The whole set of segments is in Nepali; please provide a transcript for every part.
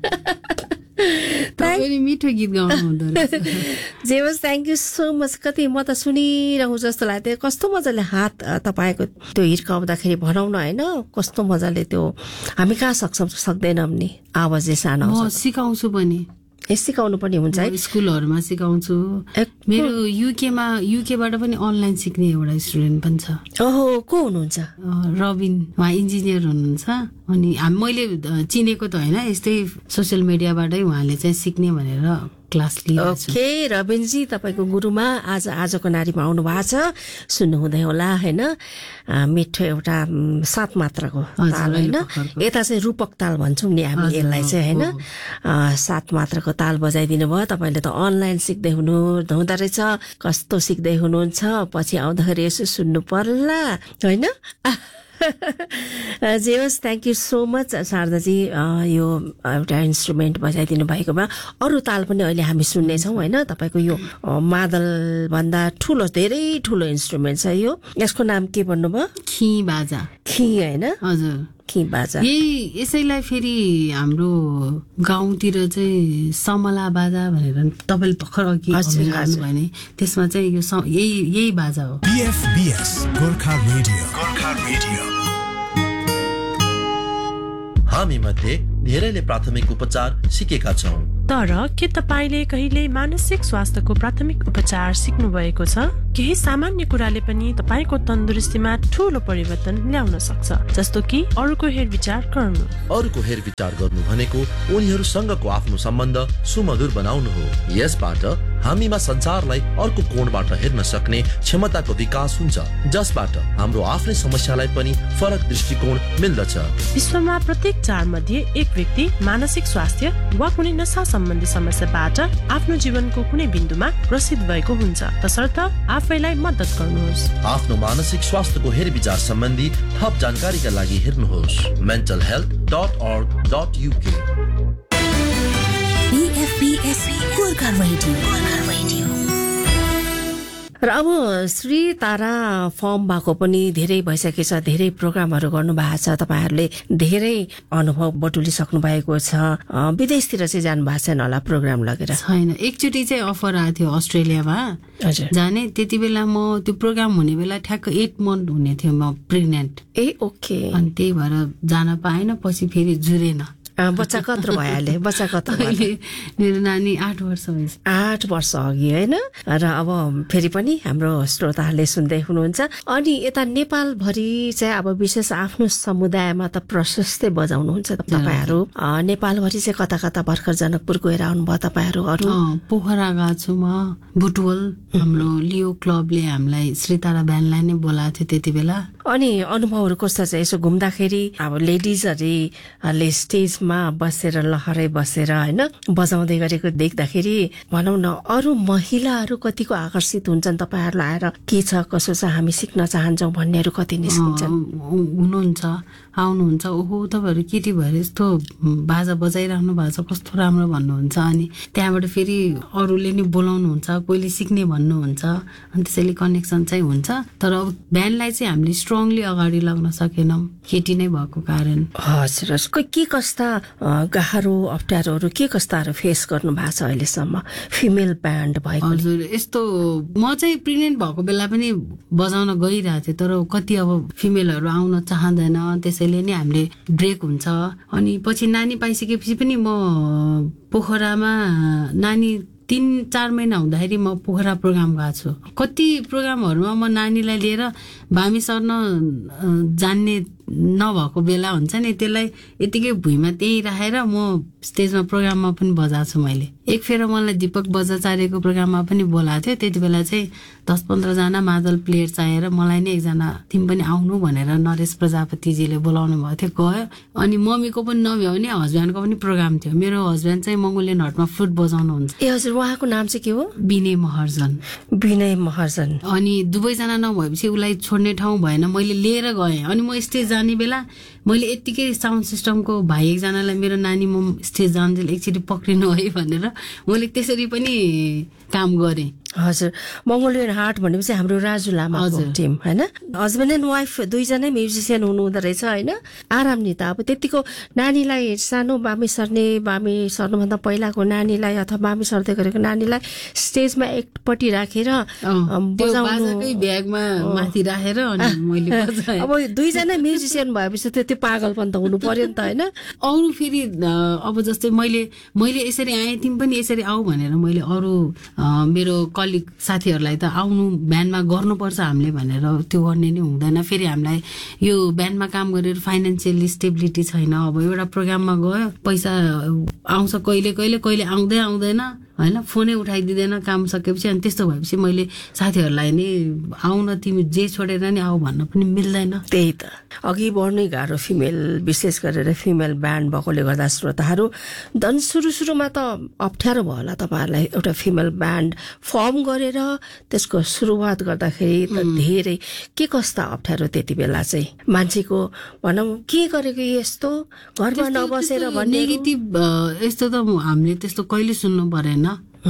तपाईले मिठो गीत गाउनु हुँदो रहेछ। जे होस्, थ्याङ्क यू सो मच। कति म त सुनिरहँ जस्तो लाग्थ्यो। कस्तो मजाले हात तपाईँको त्यो हिर्काउँदाखेरि भनौँ न होइन, कस्तो मजाले त्यो हामी कहाँ सक्दैनौँ नि, आवाजै सानो म सिकाउँछु पनि, सिकाउनु पनि हुन्छ है, स्कुलहरूमा सिकाउँछु। मेरो युकेबाट पनि अनलाइन सिक्ने एउटा स्टुडेन्ट पनि छ। ओहो, को हुनुहुन्छ? रबिन, उहाँ इन्जिनियर हुनुहुन्छ। अनि मैले चिनेको त होइन, यस्तै सोसियल मिडियाबाटै उहाँले चाहिँ सिक्ने भनेर क्लास लिएको छु। ओके, रबिनजी तपाईँको गुरुमा आजको नारीमा आउनु भएको छ, सुन्नुहुँदै होला होइन। मिठो एउटा 7 मात्राको ताल होइन, यता चाहिँ रूपक ताल भन्छौँ नि हामी यसलाई चाहिँ होइन। 7 मात्राको ताल बजाइदिनु भयो। तपाईँले त अनलाइन सिक्दै हुँदो रहेछ, कस्तो सिक्दै हुनुहुन्छ, पछि आउँदाखेरि यसो सुन्नु पर्ला होइन। जे होस्, थ्याङ्क यू सो मच शारदाजी, यो एउटा इन्स्ट्रुमेन्ट बजाइदिनु भएकोमा। अरू ताल पनि अहिले हामी सुन्नेछौँ होइन। तपाईँको यो मादल भन्दा ठुलो, धेरै ठुलो इन्स्ट्रुमेन्ट छ यो, यसको नाम के भन्नुभयो? खी बाजा। खी होइन? हजुर, खी बाजा। यसैलाई फेरि हाम्रो गाउँतिर चाहिँ समला बाजा भनेर तपाईँले भर्खर अघि भन्नुभयो भने, त्यसमा चाहिँ यो यही बाजा हो। BFBS Gorkha radio. हामी मध्ये धेरैले प्राथमिक उपचार सिकेका छौं, तर के तपाईले कहिले मानसिक स्वास्थ्यको प्राथमिक उपचार सिक्नु भएको छ? केही सामान्य कुराले पनि तपाईको तन्दुरुस्तीमा ठूलो परिवर्तन ल्याउन सक्छ, जस्तो कि अरूको हेरविचार गर्नु। अरूको हेरविचार गर्नु भनेको उनीहरूसँगको आफ्नो सम्बन्ध सुमधुर बनाउनु हो। यसबाट हामीमा संसारलाई अर्को कोणबाट हेर्न सक्ने क्षमताको विकास हुन्छ, जसबाट हाम्रो आफ्नै समस्यालाई पनि फरक दृष्टिकोण मिल्दछ। विश्वमा प्रत्येक 4 मध्ये 1 व्यक्ति मानसिक स्वास्थ्य वा कुनै नशा सम्बन्धी समस्याबाट आफ्नो जीवनको कुनै बिन्दुमा ग्रसित भएको हुन्छ। तसर्थ आफैलाई मद्दत गर्नुहोस्। आफ्नो मानसिक स्वास्थ्यको हेरविचार सम्बन्धी थप जानकारीका लागि हेर्नुहोस् mentalhealth.org.uk। BFBS Gorkha radio. र अब श्री तारा फर्म भएको पनि धेरै भइसकेको छ, धेरै प्रोग्रामहरू गर्नु भएको छ, तपाईँहरूले धेरै अनुभव बटुलिसक्नु भएको छ। विदेशतिर चाहिँ जानु भएको छैन होला प्रोग्राम लगेर? छैन, एकचोटि चाहिँ अफर आएको थियो अस्ट्रेलियामा जाने। त्यति बेला म त्यो प्रोग्राम हुने बेला ठ्याक्क 8 मन्थ हुने थियो, म प्रेग्नेन्ट। ओके। अनि त्यही भएर जान पाएन, पछि फेरि जुरेन। बच्चा कत्रो भइहाल्यो? बच्चा कत्रो भयो? मेरो नानी 8 वर्ष भएछ। 8 वर्ष अघि होइन। र अब फेरि पनि हाम्रो श्रोताहरूले सुन्दै हुनुहुन्छ। अनि यता नेपालभरि चाहिँ अब विशेष आफ्नो समुदायमा त प्रशस्तै बजाउनुहुन्छ तपाईँहरू। नेपालभरि चाहिँ कता कता? भर्खर जनकपुर गएर आउनुभयो तपाईँहरू? अरू पोखरा गएको छु म, बुटवल हाम्रो लियो क्लबले हामीलाई श्रीतारा ब्यान्डलाई नै बोलाएको थियो त्यति बेला। अनि अनुभवहरू कस्तो छ यसो घुम्दाखेरि? अब लेडिजहरूले स्टेजमा बसेर लहरै बसेर होइन बजाउँदै गरेको देख्दाखेरि भनौँ न अरू महिलाहरू कतिको आकर्षित हुन्छन् तपाईँहरूलाई आएर के छ कसो छ हामी सिक्न चाहन्छौँ भन्नेहरू कति निस्किन्छन्? हुनुहुन्छ, आउनुहुन्छ। ओहो तपाईँहरू केटी भएर यस्तो बाजा बजाइराख्नु भएको छ, कस्तो राम्रो भन्नुहुन्छ। अनि त्यहाँबाट फेरि अरूले नि बोलाउनुहुन्छ, कोहीले सिक्ने भन्नुहुन्छ, अनि त्यसैले कनेक्सन चाहिँ हुन्छ। तर अब ब्यान्डलाई चाहिँ हामीले स्ट्रङली अगाडि लाग्न सकेनौँ, केटी नै भएको कारण। हजुर, के कस्ता गाह्रो अप्ठ्यारोहरू के कस्ताहरू फेस गर्नु भएको छ अहिलेसम्म फिमेल ब्यान्ड भएको? हजुर, यस्तो म चाहिँ प्रेग्नेन्ट भएको बेला पनि बजाउन गइरहेको थिएँ, तर कति अब फिमेलहरू आउन चाहँदैन, त्यसैले नै हामीले ब्रेक हुन्छ। अनि पछि नानी पाइसकेपछि पनि म पोखरामा नानी 3-4 महिना हुँदाखेरि म पोखरा प्रोग्राम गएको छु। कति प्रोग्रामहरूमा म नानीलाई लिएर भामी सर्न जान्ने नभएको बेला हुन्छ नि, त्यसलाई यतिकै भुइँमा त्यही राखेर म स्टेजमा प्रोग्राममा पनि बजाएको छु मैले। एक फेर मलाई दीपक बजाचार्यको प्रोग्राममा पनि बोलाएको थियो। त्यति बेला चाहिँ 10-15 जना मादल प्लेयर चाहिएर मलाई नै एकजना तिमी पनि आउनु भनेर नरेश प्रजापतिजीले बोलाउनु भएको थियो, गयो। अनि मम्मीको पनि नभ्याउने हस्बेन्डको पनि प्रोग्राम थियो। मेरो हस्बेन्ड चाहिँ मङ्गोलियन हटमा फ्लुट बजाउनुहुन्छ। ए हजुर, उहाँको नाम चाहिँ के हो? विनय महर्जन। विनय महर्जन। अनि दुवैजना नभएपछि उसलाई छोड्ने ठाउँ भएन, मैले लिएर गएँ। अनि म स्टेज जाने बेला मैले यत्तिकै साउन्ड सिस्टमको भाइ एकजनालाई मेरो नानी म स्टेज जान्जेल एकचोटि पक्रिनु है भनेर मैले त्यसरी पनि काम गरेँ। हजुर मङ्गोलियन हार्ट भनेपछि हाम्रो राजु लामाको टिम हैन हस्बेन्ड एन्ड वाइफ दुईजनै म्युजिसियन हुनुहुँदो रहेछ हैन आराम नि त अब त्यतिको नानीलाई सानो बामी सर्नुभन्दा पहिलाको नानीलाई अथवा बामी सर्दै गरेको नानीलाई स्टेजमा एकपट्टि राखेर बजाउनुकै ब्यागमा माथि राखेर अनि मैले बजाएँ। अब दुईजना म्युजिसियन भएपछि त्यो पागलपन त हुनु पर्यो नि त हैन। अरू फेरि अब जस्तै मैले यसरी आएँ तिमी पनि यसरी आऊ भनेर मैले अरू मेरो कलिग साथीहरूलाई त आउनु ब्यान्डमा गर्नुपर्छ हामीले भनेर त्यो गर्ने नै हुँदैन। फेरि हामीलाई यो ब्यान्डमा काम गरेर फाइनेन्सियली स्टेबिलिटी छैन। अब एउटा प्रोग्राममा गयो पैसा आउँछ कहिले आउँदैन हैन फोनै उठाइदिँदैन काम सकेपछि। अनि त्यस्तो भएपछि मैले साथीहरूलाई नि आउन तिमी जे छोडेर नि आऊ भन्न पनि मिल्दैन। त्यही त अघि बढ्नै गाह्रो फिमेल विशेष गरेर फिमेल ब्यान्ड भएकोले गर्दा श्रोताहरू झन् सुरुमा त अप्ठ्यारो भयो होला तपाईँहरूलाई एउटा फिमेल ब्यान्ड फर्म गरेर त्यसको सुरुवात गर्दाखेरि त धेरै के कस्ता अप्ठ्यारो त्यति बेला चाहिँ मान्छेको भनौँ के गरेको यस्तो घरमा नबसेर भन्ने नेगेटिभ यस्तो त हामीले त्यस्तो कहिले सुन्नु परेन।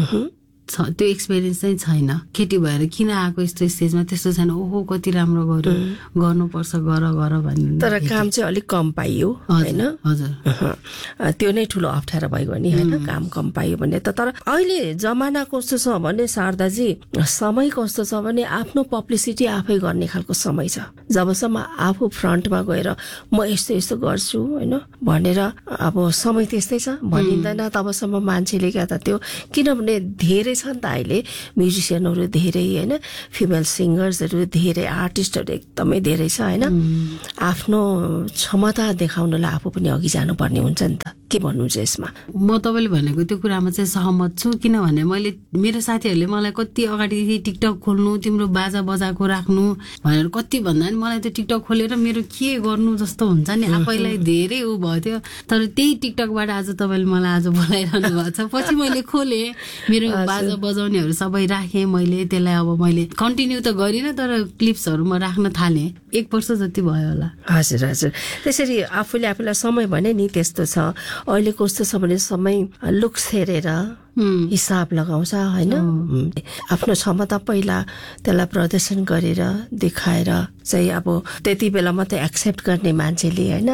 त्यो एक्सपिरियन्स चाहिँ छैन। केटी भएर किन आएको यस्तो स्टेजमा त्यस्तो छैन। ओहो कति राम्रो गर्यो गर्नुपर्छ गर भन्ने। तर काम चाहिँ अलिक कम पाइयो होइन। हजुर त्यो नै ठुलो अप्ठ्यारो भयो नि होइन काम कम पाइयो भने त। तर अहिले जमाना कस्तो छ भने शारदाजी समय कस्तो छ भने आफ्नो पब्लिसिटी आफै गर्ने खालको समय छ। जबसम्म आफू फ्रन्टमा गएर म यस्तो गर्छु होइन भनेर अब समय त्यस्तै छ भनिँदैन तबसम्म मान्छेले क्या त त्यो किनभने धेरै छ नि त अहिले म्युजिसियनहरू धेरै होइन फिमेल सिङ्गर्सहरू धेरै आर्टिस्टहरू एकदमै धेरै छ होइन। आफ्नो क्षमता देखाउनलाई आफू पनि अघि जानुपर्ने हुन्छ नि त। के भन्नुहुन्छ यसमा? म तपाईँले भनेको त्यो कुरामा चाहिँ सहमत छु। किनभने मैले मेरो साथीहरूले मलाई कति अगाडि टिकटक खोल्नु तिम्रो बाजा बजाएको राख्नु भनेर कति भन्दा नि मलाई त्यो टिकटक खोलेर मेरो के गर्नु जस्तो हुन्छ नि आफैलाई धेरै ऊ भयो थियो। तर त्यही टिकटकबाट आज तपाईँले मलाई आज बोलाइरहनु भएको छ। पछि मैले खोलेँ मेरो बाजा बजाउनेहरू सबै राखेँ मैले त्यसलाई अब मैले कन्टिन्यू त गरिनँ तर क्लिप्सहरू म राख्न थालेँ 1 वर्ष जति भयो होला। हजुर त्यसरी आफूले आफूलाई समय भने नि त्यस्तो छ। अहिले कस्तो छ भने समय लुक्स हेरेर हिसाब लगाउँछ होइन। आफ्नो क्षमता पहिला त्यसलाई प्रदर्शन गरेर देखाएर चाहिँ अब त्यति बेला मात्रै एक्सेप्ट गर्ने मान्छेले होइन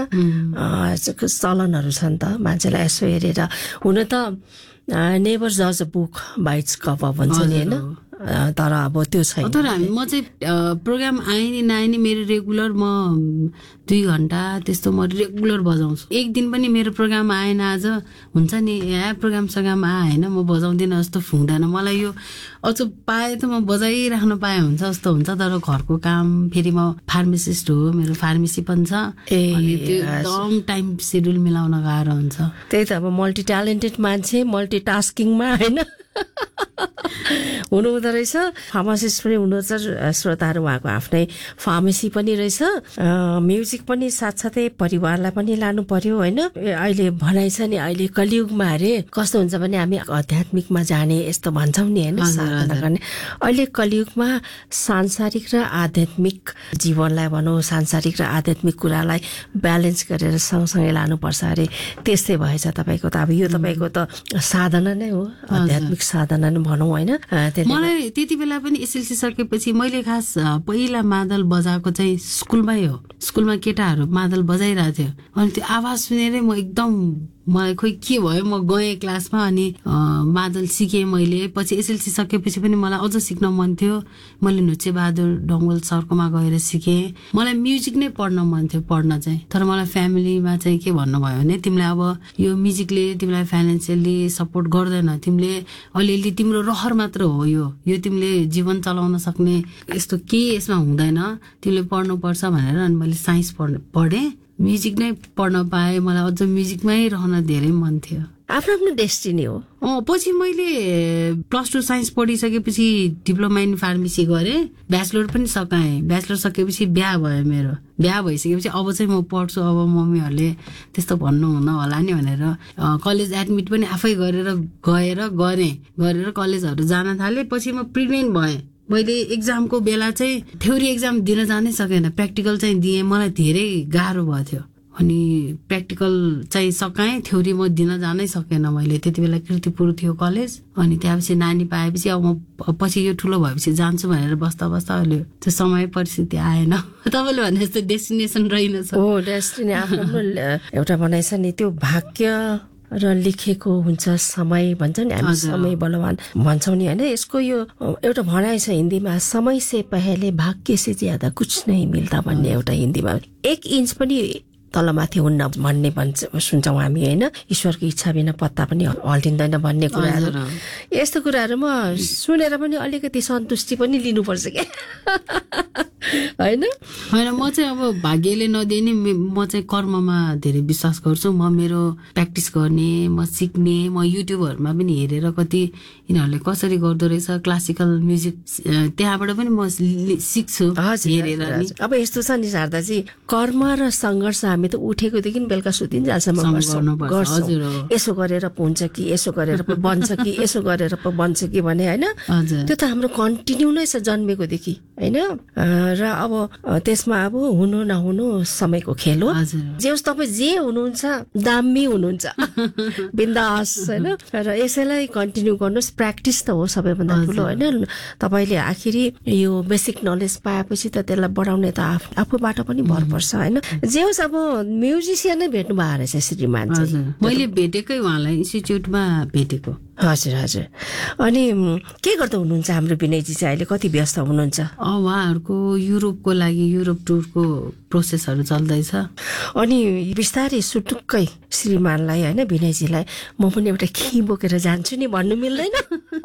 चलनहरू छन् त। मान्छेलाई यसो हेरेर हुन त नेभर जज a book by it's cover भन्छ नि होइन। तर अब त्यो छैन। तर म चाहिँ प्रोग्राम आए नि नआए नि मेरो रेगुलर म 2 घण्टा त्यस्तो म रेगुलर बजाउँछु। एक दिन पनि मेरो प्रोग्राम आएन आज हुन्छ नि प्रोग्राम आएन म बजाउँदिनँ जस्तो फुङ्दैन मलाई। यो अझ पाए त म बजाइराख्न पाए हुन्छ जस्तो हुन्छ। तर घरको काम फेरि म फार्मासिस्ट हो मेरो फार्मेसी पनि छ अनि त्यो लङ टाइम सेड्युल मिलाउन गाह्रो हुन्छ। त्यही त अब मल्टी ट्यालेन्टेड मान्छे मल्टिटास्किङमा होइन हुनुहुँदो रहेछ। फार्मासिस्ट पनि हुनुहुन्छ श्रोताहरू उहाँको आफ्नै फार्मेसी पनि रहेछ। म्युजिक पनि साथसाथै परिवारलाई पनि लानु पर्यो होइन। अहिले भनाइ छ नि अहिले कलियुगमा अरे कस्तो हुन्छ भने हामी आध्यात्मिकमा जाने यस्तो भन्छौँ नि होइन साधना गर्ने। अहिले कलियुगमा सांसारिक र आध्यात्मिक जीवनलाई भनौँ सांसारिक र आध्यात्मिक कुरालाई ब्यालेन्स गरेर सँगसँगै लानुपर्छ अरे त्यस्तै भएछ तपाईँको त। अब यो तपाईँको त साधना नै हो आध्यात्मिक साधना नै भनौँ होइन। मलाई त्यति बेला पनि एसएलसी सकेपछि मैले खास पहिला मादल बजाएको चाहिँ स्कुलमै हो। स्कुलमा केटाहरू मादल बजाइरहेको थियो अनि त्यो आवाज सुनेरै म एकदम मलाई खोइ के भयो म गएँ क्लासमा अनि मादल सिकेँ मैले। पछि एसएलसी सकेपछि पनि मलाई अझ सिक्न मन थियो। मैले नुचे बहादुर डङ्गल सरकोमा गएर सिकेँ। मलाई म्युजिक नै पढ्न मन थियो पढ्न चाहिँ। तर मलाई फ्यामिलीमा चाहिँ के भन्नुभयो भने तिमीलाई अब यो म्युजिकले तिमीलाई फाइनेन्सियली सपोर्ट गर्दैन तिमीले अलिअलि तिम्रो रहर मात्र हो यो तिमीले जीवन चलाउन सक्ने यस्तो केही यसमा हुँदैन तिमीले पढ्नुपर्छ भनेर अनि मैले साइन्स पढेँ। म्युजिक नै पढ्न पाएँ। मलाई अझ म्युजिकमै रहन धेरै मन थियो। आफ्नो डेस्टिनी हो। पछि मैले +2 साइन्स पढिसकेपछि डिप्लोमा इन फार्मेसी गरेँ। ब्याचलर पनि सकाएँ। ब्याचलर सकेपछि बिहा भयो मेरो। बिहा भइसकेपछि अब चाहिँ म पढ्छु अब मम्मीहरूले त्यस्तो भन्नुहुन्न होला नि भनेर कलेज एडमिट पनि आफै गरेर कलेजहरू जान थालेँ। पछि म प्रेग्नेन्ट भएँ। मैले एक्जामको बेला चाहिँ थ्योरी एक्जाम दिन जानै सकेन प्र्याक्टिकल चाहिँ दिएँ। मलाई धेरै गाह्रो भएको थियो अनि प्र्याक्टिकल चाहिँ सकाएँ, थ्योरी म दिन जानै सकेन। मैले त्यति बेला कीर्तिपुर थियो कलेज, अनि त्यहाँपछि नानी पाएपछि अब म पछि यो ठुलो भएपछि जान्छु भनेर बस्दा बस्दा अहिले त्यो समय परिस्थिति आएन। तपाईँले भने जस्तो डेस्टिनेसन रहेनछ। हो, डेस्टिनी आफ्नो एउटा भनाइ छ नि, त्यो भाग्य र लेखेको हुन्छ समय भन्छ नि, हामी समय बलवान भन्छौँ नि होइन। यसको यो एउटा भनाइ छ हिन्दीमा, समय से पहले भाग्य से ज्यादा कुछ नहीं मिल्दा भन्ने एउटा हिन्दीमा। 1 इन्च पनि तलमाथि हुन्न भन्ने सुन्छौँ हामी होइन। ईश्वरको इच्छा बिना पत्ता पनि हल्टिँदैन भन्ने कुराहरू, यस्तो कुराहरू म सुनेर पनि अलिकति सन्तुष्टि पनि लिनुपर्छ क्या होइन। होइन, म चाहिँ अब भाग्यले नदिए नि म चाहिँ कर्ममा धेरै विश्वास गर्छु। म मेरो प्र्याक्टिस गर्ने, म सिक्ने, म युट्युबहरूमा पनि हेरेर कति यिनीहरूले कसरी गर्दो रहेछ क्लासिकल म्युजिक, त्यहाँबाट पनि म सिक्छु हेरेर नि। अब यस्तो छ नि शारदाजी, कर्म र सङ्घर्ष हामी त उठेकोदेखि बेलुका सुतिन्जेलसम्म गर्छौँ। यसो गरेर हुन्छ कि, यसो गरेर पो बन्छ कि, यसो गरेर पो बन्छ कि भने होइन। त्यो त हाम्रो कन्टिन्यू नै छ जन्मेकोदेखि होइन। र अब त्यसमा अब हुनु नहुनु समयको खेल हो। जे होस्, तपाईँ जे हुनुहुन्छ दामी हुनुहुन्छ, बिन्दास होइन। र यसैलाई कन्टिन्यू गर्नुहोस्, प्र्याक्टिस त हो सबैभन्दा ठुलो होइन। तपाईँले आखिरी यो बेसिक नलेज पाएपछि त त्यसलाई बढाउने त आफूबाट पनि भर पर्छ होइन। जे होस्, अब म्युजिसियन नै भेट्नु भएको रहेछ श्रीमान चाहिँ। मैले भेटेकै उहाँलाई इन्स्टिच्युटमा भेटेको। हजुर हजुर। अनि के गर्दै हुनुहुन्छ हाम्रो विनयजी चाहिँ अहिले, कति व्यस्त हुनुहुन्छ? उहाँहरूको युरोपको लागि युरोप टुरको प्रोसेसहरू चल्दैछ। अनि बिस्तारै सुटुक्कै श्रीमानलाई होइन, विनयजीलाई म पनि एउटा खी बोकेर जान्छु नि भन्नु मिल्दैन?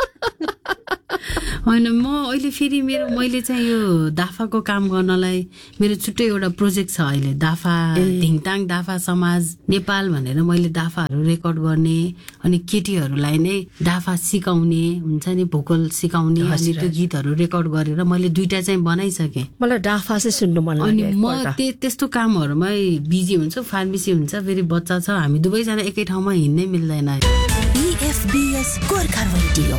होइन, म अहिले फेरि मैले चाहिँ यो दाफाको काम गर्नलाई मेरो छुट्टै एउटा प्रोजेक्ट छ अहिले। दाफा धिङताङ दाफा समाज नेपाल भनेर मैले दाफाहरू रेकर्ड गर्ने, अनि केटीहरूलाई नै दाफा सिकाउने हुन्छ नि, भोकल सिकाउने, अनि त्यो गीतहरू रेकर्ड गरेर मैले 2टा चाहिँ बनाइसकेँ। मलाई दाफा चाहिँ सुन्नु मन लाग्यो। अनि म त्यस्तो कामहरूमै बिजी हुन्छु, फार्मेसी हुन्छ, फेरि बच्चा छ, हामी दुवैजना एकै ठाउँमा हिँड्नै मिल्दैन। BFBS Gorkha radio.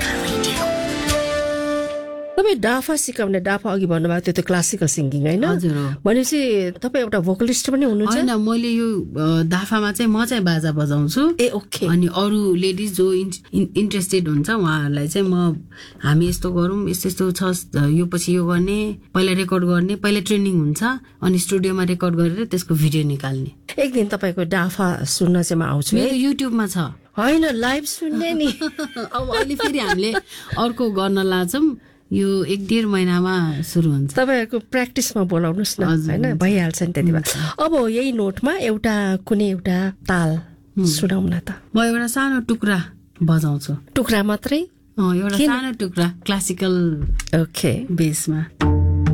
तपाईँ दाफा सिकाउने, दाफा अघि भन्नुभएको त्यो त क्लासिकल सिङ्गिङ होइन? हजुर। भनेपछि तपाईँ एउटा भोकलिस्ट पनि हुनुहुन्छ? होइन, मैले यो दाफामा चाहिँ म चाहिँ बाजा बजाउँछु। ओके। अनि अरू लेडिज जो इन्ट्रेस्टेड हुन्छ उहाँहरूलाई चाहिँ हामी यस्तो गरौँ, यस्तो छ, यो पछि यो गर्ने, पहिला रेकर्ड गर्ने, पहिला ट्रेनिङ हुन्छ, अनि स्टुडियोमा रेकर्ड गरेर त्यसको भिडियो निकाल्ने। एक दिन तपाईँको दाफा सुन्न चाहिँ म आउँछु। मेरो युट्युबमा छ। होइन, लाइभ सुन्ने नि। अब अहिले फेरि हामीले अर्को गर्न लाग्छौँ, यो 1-1.5 महिनामा सुरु हुन्छ। तपाईँहरूको प्र्याक्टिसमा बोलाउनुहोस् न होइन, भइहाल्छ नि त्यति बेला। अब यही नोटमा एउटा कुनै एउटा ताल सुनाउँ न त। म एउटा सानो टुक्रा बजाउँछु। टुक्रा मात्रै? एउटा सानो टुक्रा क्लासिकल ओके बेसमा।